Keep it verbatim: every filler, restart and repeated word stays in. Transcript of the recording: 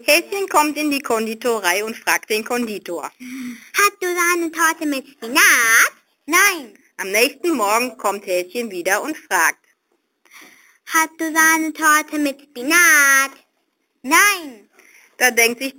Häschen kommt in die Konditorei und fragt den Konditor. Hast du Sahnetorte mit Spinat? Nein. Am nächsten Morgen kommt Häschen wieder und fragt. Hast du Sahnetorte mit Spinat? Nein. Da denkt sich